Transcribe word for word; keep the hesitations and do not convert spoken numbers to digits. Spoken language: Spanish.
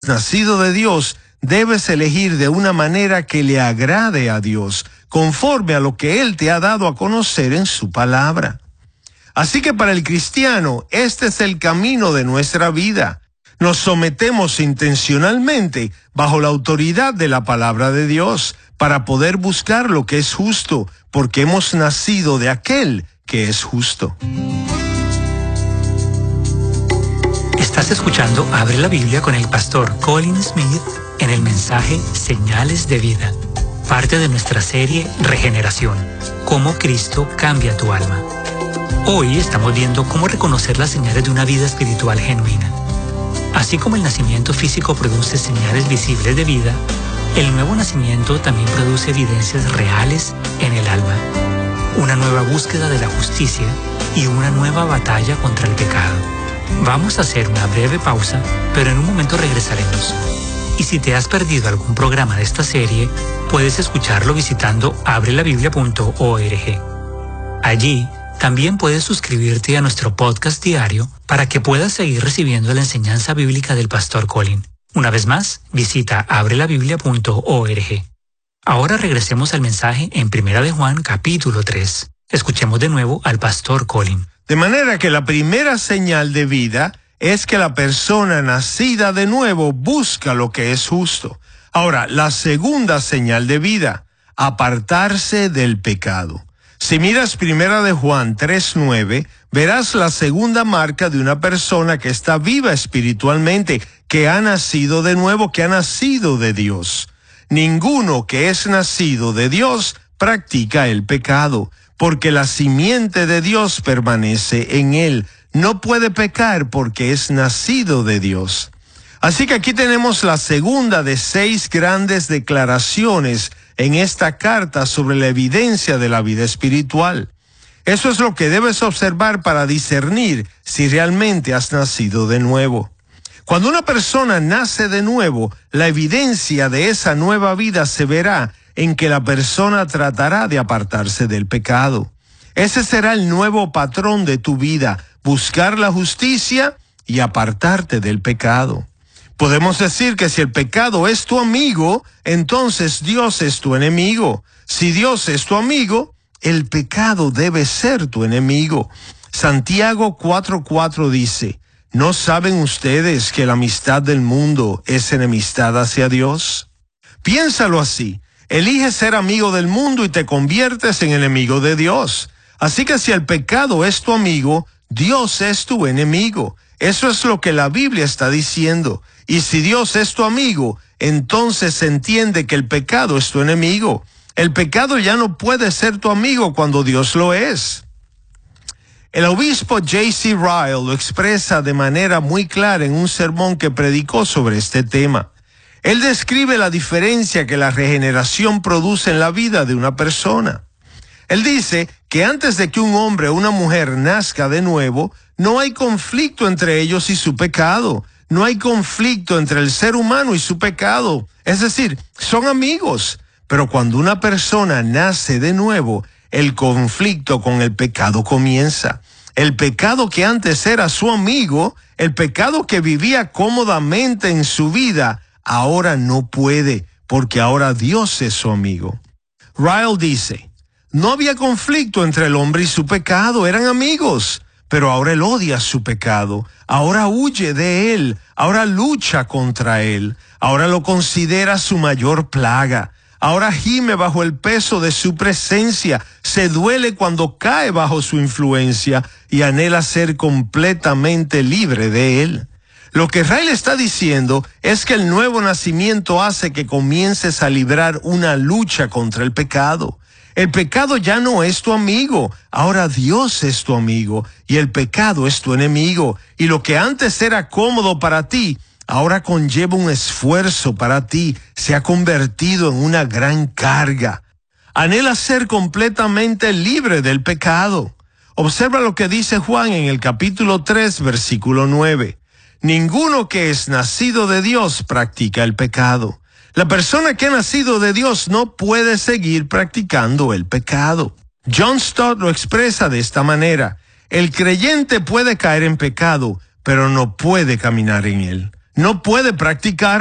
nacido de Dios, debes elegir de una manera que le agrade a Dios, conforme a lo que Él te ha dado a conocer en su palabra. Así que para el cristiano, este es el camino de nuestra vida. Nos sometemos intencionalmente bajo la autoridad de la palabra de Dios para poder buscar lo que es justo, porque hemos nacido de aquel que es justo. Estás escuchando Abre la Biblia con el pastor Colin Smith en el mensaje Señales de Vida, parte de nuestra serie Regeneración, cómo Cristo cambia tu alma. Hoy estamos viendo cómo reconocer las señales de una vida espiritual genuina. Así como el nacimiento físico produce señales visibles de vida, el nuevo nacimiento también produce evidencias reales en el alma, una nueva búsqueda de la justicia y una nueva batalla contra el pecado. Vamos a hacer una breve pausa, pero en un momento regresaremos. Y si te has perdido algún programa de esta serie, puedes escucharlo visitando abre la biblia punto org. Allí también puedes suscribirte a nuestro podcast diario para que puedas seguir recibiendo la enseñanza bíblica del pastor Colin. Una vez más, visita abre la biblia punto org. Ahora regresemos al mensaje en Primera de Juan, capítulo tres. Escuchemos de nuevo al pastor Colin. De manera que la primera señal de vida es que la persona nacida de nuevo busca lo que es justo. Ahora, la segunda señal de vida, apartarse del pecado. Si miras Primera de Juan tres nueve, verás la segunda marca de una persona que está viva espiritualmente, que ha nacido de nuevo, que ha nacido de Dios. Ninguno que es nacido de Dios practica el pecado, porque la simiente de Dios permanece en él. No puede pecar porque es nacido de Dios. Así que aquí tenemos la segunda de seis grandes declaraciones en esta carta sobre la evidencia de la vida espiritual. Eso es lo que debes observar para discernir si realmente has nacido de nuevo. Cuando una persona nace de nuevo, la evidencia de esa nueva vida se verá en que la persona tratará de apartarse del pecado. Ese será el nuevo patrón de tu vida, buscar la justicia y apartarte del pecado. Podemos decir que si el pecado es tu amigo, entonces Dios es tu enemigo. Si Dios es tu amigo, el pecado debe ser tu enemigo. Santiago cuatro cuatro dice, ¿no saben ustedes que la amistad del mundo es enemistad hacia Dios? Piénsalo así. Elige ser amigo del mundo y te conviertes en enemigo de Dios. Así que si el pecado es tu amigo, Dios es tu enemigo. Eso es lo que la Biblia está diciendo. Y si Dios es tu amigo, entonces se entiende que el pecado es tu enemigo. El pecado ya no puede ser tu amigo cuando Dios lo es. El obispo J C Ryle lo expresa de manera muy clara en un sermón que predicó sobre este tema. Él describe la diferencia que la regeneración produce en la vida de una persona. Él dice que antes de que un hombre o una mujer nazca de nuevo, no hay conflicto entre ellos y su pecado. No hay conflicto entre el ser humano y su pecado. Es decir, son amigos. Pero cuando una persona nace de nuevo, el conflicto con el pecado comienza. El pecado que antes era su amigo, el pecado que vivía cómodamente en su vida, ahora no puede, porque ahora Dios es su amigo. Ryle dice, no había conflicto entre el hombre y su pecado, eran amigos, pero ahora él odia su pecado, ahora huye de él, ahora lucha contra él, ahora lo considera su mayor plaga, ahora gime bajo el peso de su presencia, se duele cuando cae bajo su influencia y anhela ser completamente libre de él. Lo que Ryle está diciendo es que el nuevo nacimiento hace que comiences a librar una lucha contra el pecado. El pecado ya no es tu amigo, ahora Dios es tu amigo y el pecado es tu enemigo. Y lo que antes era cómodo para ti, ahora conlleva un esfuerzo para ti, se ha convertido en una gran carga. Anhela ser completamente libre del pecado. Observa lo que dice Juan en el capítulo tres, versículo nueve. Ninguno que es nacido de Dios practica el pecado. La persona que ha nacido de Dios no puede seguir practicando el pecado. John Stott lo expresa de esta manera. El creyente puede caer en pecado, pero no puede caminar en él. no puede practicar